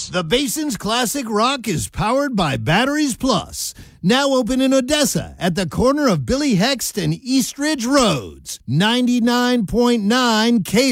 The Basin's Classic Rock is powered by Batteries Plus. Now open in Odessa at the corner of Billy Hext and East Ridge Roads. 99.9 K